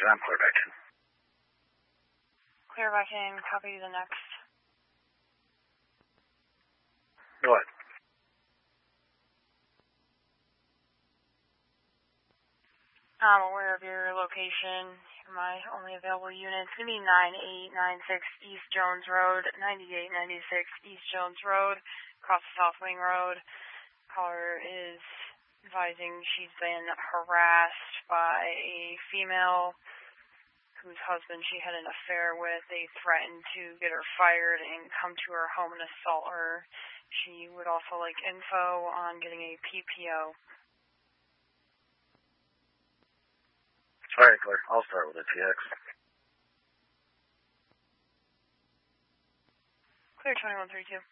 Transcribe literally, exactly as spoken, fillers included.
Roger, I'm clear back in. Clear back in, copy the next. Go ahead. I'm aware of your location. You're my only available unit. It's going to be nine eight nine six East Jones Road, ninety-eight ninety-six East Jones Road, across the South Wing Road. Caller is advising she's been harassed by a female whose husband she had an affair with. They threatened to get her fired and come to her home and assault her. She would also like info on getting a P P O. All right, Claire. I'll start with a T X. Clear twenty-one thirty-two.